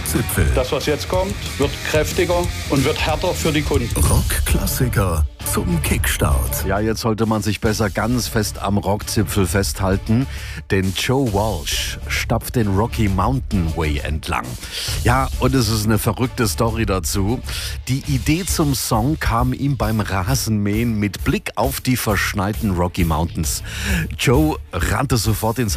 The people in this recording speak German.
Rockzipfel. Das, was jetzt kommt, wird kräftiger und wird härter für die Kunden. Rockklassiker zum Kickstart. Ja, jetzt sollte man sich besser ganz fest am Rockzipfel festhalten, denn Joe Walsh stapft den Rocky Mountain Way entlang. Ja, und es ist eine verrückte Story dazu. Die Idee zum Song kam ihm beim Rasenmähen mit Blick auf die verschneiten Rocky Mountains. Joe rannte sofort ins